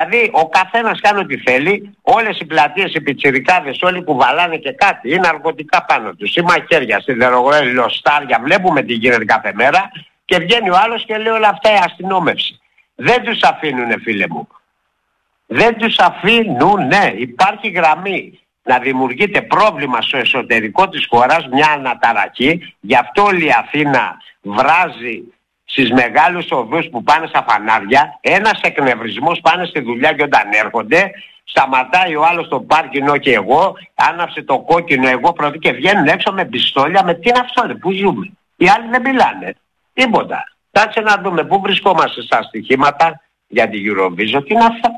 Δηλαδή ο καθένας κάνει ό,τι θέλει, όλες οι πλατείες, οι πιτσιρικάδες, όλοι κουβαλάνε και κάτι, είναι ναρκωτικά πάνω τους, ή μαχαίρια, σιδερογόελ, λοστάρια, βλέπουμε τι γίνεται κάθε μέρα και βγαίνει ο άλλος και λέει όλα αυτά η αστυνόμευση. Δεν τους αφήνουνε φίλε μου. Δεν τους αφήνουνε. Υπάρχει γραμμή. Να δημιουργείται πρόβλημα στο εσωτερικό της χώρας, μια αναταραχή, γι' αυτό όλη η Αθήνα βράζει στις μεγάλους οδούς που πάνε στα φανάρια, ένας εκνευρισμός, πάνε στη δουλειά και όταν έρχονται, σταματάει ο άλλος στο πάρκινο και εγώ, άναψε το κόκκινο εγώ πρώτη και βγαίνουν έξω με πιστόλια, με τι είναι αυτό, πού ζούμε. Οι άλλοι δεν μιλάνε, τίποτα. Κάτσε να δούμε πού βρισκόμαστε στα στοιχήματα για την Eurovision, τι είναι αυτά.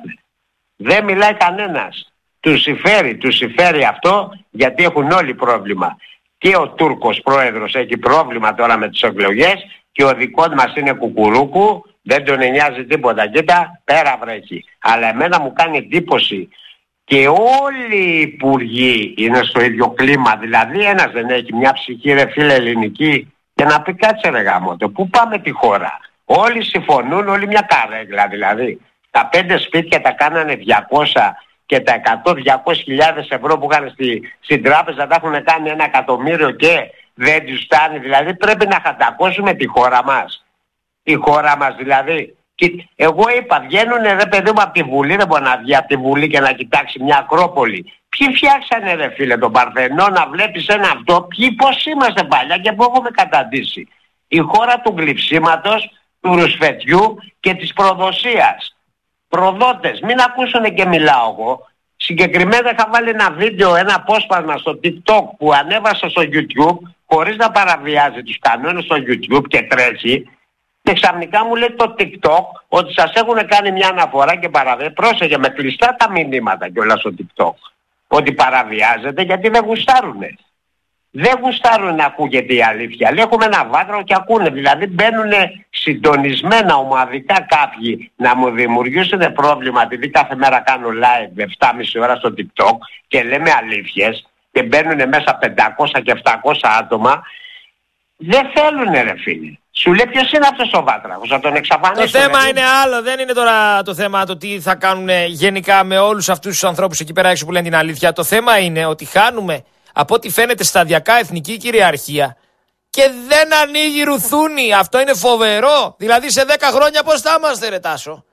Δεν μιλάει κανένας. Τους συμφέρει αυτό γιατί έχουν όλοι πρόβλημα. Και ο Τούρκος πρόεδρος έχει πρόβλημα τώρα με τις εκλογές και ο δικός μας είναι κουκουρούκου, δεν τον νοιάζει τίποτα. Κοίτα, πέρα βρέχει. Αλλά εμένα μου κάνει εντύπωση και όλοι οι υπουργοί είναι στο ίδιο κλίμα. Δηλαδή ένας δεν έχει μια ψυχή ρε φίλε ελληνική και να πει κάτσε ρε γαμώτο, πού πάμε τη χώρα. Όλοι συμφωνούν, όλοι μια καρέγλα δηλαδή. Τα 5 σπίτια τα κάνανε 200 και τα 100-200.000 ευρώ που είχαν στην τράπεζα τα έχουν κάνει 1 εκατομμύριο και δεν τους φτάνει. Δηλαδή πρέπει να χατακώσουμε τη χώρα μας. Η χώρα μας δηλαδή. Και εγώ είπα βγαίνουνε ρε παιδί μου από τη Βουλή, δεν μπορεί να βγει από τη Βουλή και να κοιτάξει μια Ακρόπολη. Ποιοι φτιάξανε ρε φίλε τον Παρθενό να βλέπεις ένα αυτό, ποιοι πώς είμαστε παλιά και πού έχουμε καταντήσει. Η χώρα του γλυψίματος, του ρουσφετιού και της προδοσίας. Προδότες, μην ακούσουνε και μιλάω εγώ. Συγκεκριμένα είχα βάλει ένα βίντεο, ένα απόσπασμα στο TikTok που ανέβασα στο YouTube χωρίς να παραβιάζει τους κανόνες στο YouTube και τρέχει και ξαφνικά μου λέει το TikTok ότι σας έχουν κάνει μια αναφορά και παραβιάζει. Πρόσεχε με κλειστά τα μηνύματα κιόλας στο TikTok ότι παραβιάζεται γιατί δεν γουστάρουνε. Δεν γουστάρουν να ακούγεται η αλήθεια. Λέει έχουμε ένα βάτρο και ακούνε. Δηλαδή μπαίνουν συντονισμένα ομαδικά κάποιοι να μου δημιουργήσουν πρόβλημα επειδή κάθε μέρα κάνω live 7,5 ώρα στο TikTok και λέμε αλήθειες και μπαίνουν μέσα 500 και 700 άτομα. Δεν θέλουνε ρε φίλε. Σου λέει ποιος είναι αυτός ο βάτραχος, θα τον εξαφανίσουν. Το θέμα είναι άλλο, δεν είναι τώρα το θέμα το τι θα κάνουν γενικά με όλους αυτούς τους ανθρώπους εκεί πέρα έξω που λένε την αλήθεια. Το θέμα είναι ότι χάνουμε από ό,τι φαίνεται σταδιακά εθνική κυριαρχία και δεν ανοίγει ρουθούνη. Αυτό είναι φοβερό. Δηλαδή σε 10 χρόνια πώς θα είμαστε ρε Τάσο.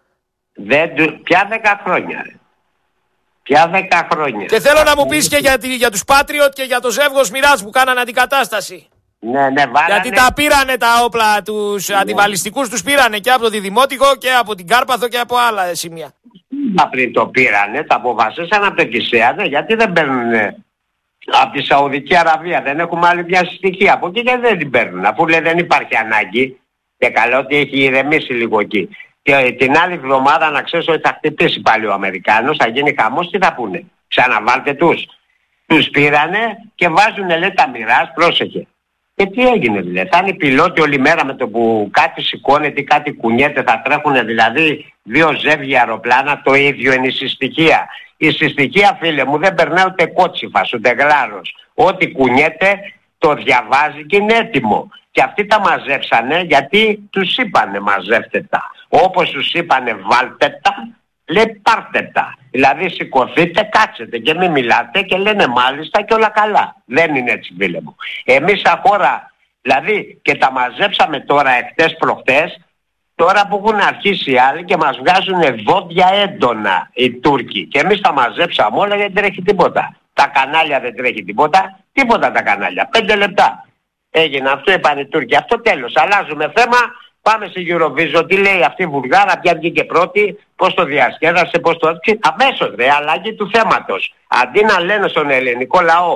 Ποια 10 χρόνια ρε. Ποια 10 χρόνια. Και θέλω να μου πεις και για τους Patriot και για το ζεύγος Μοιράς που κάνανε αντικατάσταση. Ναι, βάλανε... Γιατί τα πήρανε τα όπλα τους αντιβαλιστικούς, τους πήρανε και από το Δημότικο και από την Κάρπαθο και από άλλα σημεία. Μα πριν το πήρανε, τα αποφασίσαν από το Κισέα, ναι, γιατί δεν παίρνουνε από τη Σαουδική Αραβία, δεν έχουμε άλλη μια στοιχεία από εκεί και δεν την παίρνουν, αφού λέει δεν υπάρχει ανάγκη και καλό ότι έχει ηρεμήσει λίγο εκεί. Και την άλλη εβδομάδα να ξέρεις ότι θα χτυπήσει πάλι ο Αμερικάνος, θα γίνει χαμός, τι θα πούνε, ξαναβάλτε τους. Τους πήρανε και βάζουνε λέει τα Μοιράς, πρόσεχε. Και τι έγινε δηλαδή, θα είναι οι πιλότοι όλη μέρα με το που κάτι σηκώνεται ή κάτι κουνιέται, θα τρέχουν δηλαδή 2 ζεύγια αεροπλάνα, το ίδιο είναι η συστοιχεία. Η συστοιχεία φίλε μου δεν περνάει ούτε κότσιφας, ούτε γλάρος. Ό,τι κουνιέται το διαβάζει και είναι έτοιμο. Και αυτοί τα μαζέψανε γιατί τους είπανε μαζεύτε τα. Όπως τους είπανε βάλτε τα, λέει πάρτε τα. Δηλαδή σηκωθείτε, κάτσετε και μην μιλάτε και λένε μάλιστα και όλα καλά. Δεν είναι έτσι φίλε μου. Εμείς σαν χώρα, δηλαδή και τα μαζέψαμε τώρα εχθές προχτές, τώρα που έχουν αρχίσει οι άλλοι και μας βγάζουν δόντια έντονα οι Τούρκοι. Και εμείς τα μαζέψαμε όλα γιατί δεν τρέχει τίποτα. Τα κανάλια δεν τρέχει τίποτα τα κανάλια. 5 λεπτά έγινε αυτό, είπαν οι Τούρκοι. Αυτό τέλος. Αλλάζουμε θέμα. Πάμε στη Eurovision, τι λέει αυτή η Βουλγάρα, ποια βγήκε πρώτη, πώς το διασκέδασε, πώς το... Αμέσως ρε, αλλαγή του θέματος. Αντί να λένε στον ελληνικό λαό,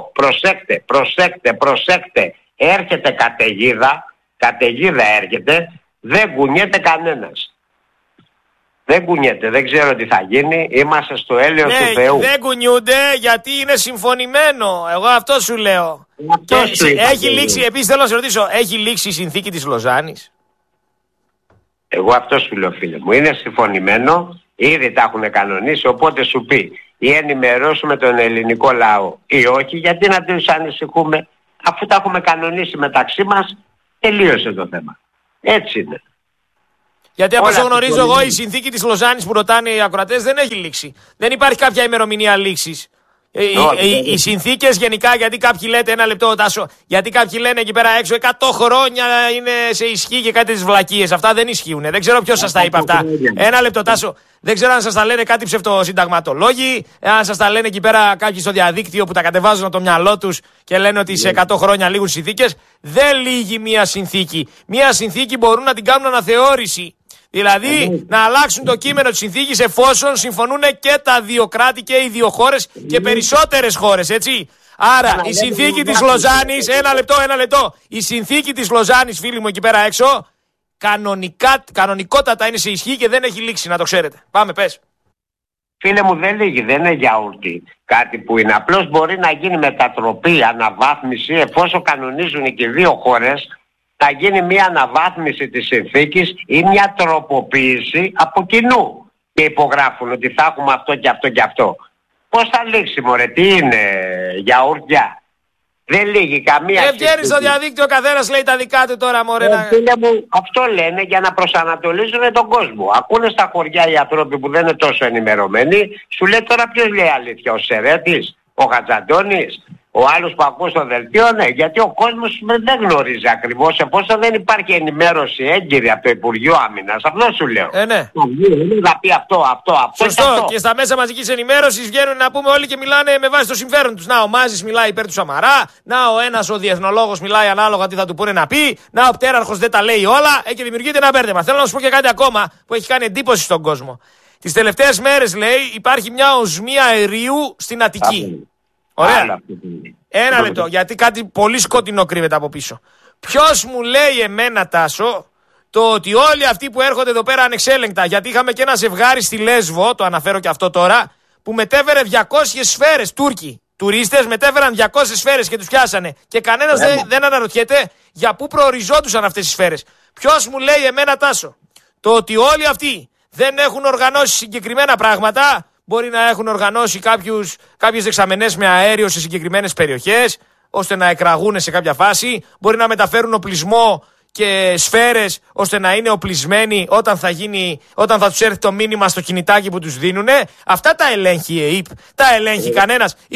προσέξτε, έρχεται καταιγίδα έρχεται, δεν κουνιέται κανένας. Δεν κουνιέται, δεν ξέρω τι θα γίνει, είμαστε στο έλεος του Θεού. Δεν κουνιούνται γιατί είναι συμφωνημένο, εγώ αυτό σου λέω. Έχει λήξει, επίσης θέλω να σε ρωτήσω, έχει λήξει η συνθήκη της Λοζάνης? Εγώ αυτό σου λέω φίλε μου, είναι συμφωνημένο, ήδη τα έχουν κανονίσει, οπότε σου πει ή ενημερώσουμε τον ελληνικό λαό ή όχι, γιατί να τους ανησυχούμε, αφού τα έχουμε κανονίσει μεταξύ μας, τελείωσε το θέμα. Έτσι είναι. Γιατί από όσο γνωρίζω εγώ, η συνθήκη της Λοζάνης που ρωτάνε οι ακροατές δεν έχει λήξει. Δεν υπάρχει κάποια ημερομηνία λήξης. Οι συνθήκες γενικά, γιατί κάποιοι λέτε, ένα λεπτό Τάσο, γιατί κάποιοι λένε εκεί πέρα έξω 100 χρόνια είναι σε ισχύ και κάτι τις βλακίες. Αυτά δεν ισχύουν. Δεν ξέρω ποιος σας τα είπε αυτά. Ένα λεπτό Τάσο. Δεν ξέρω αν σας τα λένε κάτι ψευτοσυνταγματολόγοι, αν σας τα λένε εκεί πέρα κάποιοι στο διαδίκτυο που τα κατεβάζουν από το μυαλό τους και λένε ότι σε 100 χρόνια λήγουν συνθήκες. Δεν λύγει μία συνθήκη. Μία συνθήκη μπορούν να την κάνουν αναθεώρηση. Δηλαδή να αλλάξουν το κείμενο της συνθήκης εφόσον συμφωνούν και τα δύο κράτη και οι δύο χώρες και περισσότερες χώρες, έτσι. Άρα η συνθήκη της Λοζάνης, ένα λεπτό, η συνθήκη της Λοζάνης, φίλοι μου εκεί πέρα έξω, κανονικότατα είναι σε ισχύ και δεν έχει λήξει, να το ξέρετε. Πάμε, πες. Φίλε μου, δεν λύγει, δεν είναι γιαούρτι κάτι που είναι. Απλώς μπορεί να γίνει μετατροπή, αναβάθμιση, εφόσον κανονίζουν και οι δύο χώρες, να γίνει μια αναβάθμιση της συνθήκης ή μια τροποποίηση από κοινού. Και υπογράφουν ότι θα έχουμε αυτό και αυτό και αυτό. Πώς θα λήξει, μωρέ, τι είναι, γιαούρτια. Δεν λύγει καμία συνθήκη. Βγαίνει στο διαδίκτυο, ο καθένας λέει τα δικά του τώρα, μωρέ. Φίλε μου, αυτό λένε για να προσανατολίζουν τον κόσμο. Ακούνε στα χωριά οι άνθρωποι που δεν είναι τόσο ενημερωμένοι, σου λέει τώρα ποιος λέει αλήθεια, ο Σερέτης, ο Χατζαντώνης, ο άλλος που ακούς στο δελτίο, ναι, γιατί ο κόσμος δεν γνωρίζει ακριβώς, εφόσον δεν υπάρχει ενημέρωση έγκυρη από το Υπουργείο Άμυνας. Αυτό σου λέω. Ναι. Να πει αυτό. Σωστό. Και στα μέσα μαζικής ενημέρωσης βγαίνουν να πούμε όλοι και μιλάνε με βάση το συμφέρον τους. Να, ο Μάζης μιλάει υπέρ του Σαμαρά. Να, ο ένας ο διεθνολόγος μιλάει ανάλογα τι θα του πούνε να πει. Να, ο πτέραρχος δεν τα λέει όλα. Και δημιουργείται ένα μπέρδεμα. Θέλω να σου πω και κάτι ακόμα που έχει κάνει εντύπωση στον κόσμο. Τις τελευταίες μέρες, λέει, υπάρχει μια οσμία αερίου στην Αττική. Ωραία. Ένα λεπτό, γιατί κάτι πολύ σκοτεινό κρύβεται από πίσω. Ποιος μου λέει εμένα, Τάσο, το ότι όλοι αυτοί που έρχονται εδώ πέρα ανεξέλεγκτα, γιατί είχαμε και ένα ζευγάρι στη Λέσβο, το αναφέρω και αυτό τώρα, που μετέφερε 200 σφαίρες, Τούρκοι. Τουρίστες μετέφεραν 200 σφαίρες και τους πιάσανε. Και κανένας δεν αναρωτιέται για πού προοριζόντουσαν αυτές οι σφαίρες. Ποιος μου λέει εμένα, Τάσο, το ότι όλοι αυτοί δεν έχουν οργανώσει συγκεκριμένα πράγματα. Μπορεί να έχουν οργανώσει κάποιες δεξαμενές με αέριο σε συγκεκριμένες περιοχές, ώστε να εκραγούν σε κάποια φάση. Μπορεί να μεταφέρουν οπλισμό και σφαίρες, ώστε να είναι οπλισμένοι όταν θα τους έρθει το μήνυμα στο κινητάκι που τους δίνουνε. Αυτά τα ελέγχει η ΕΕΠ, τα ελέγχει κανένας.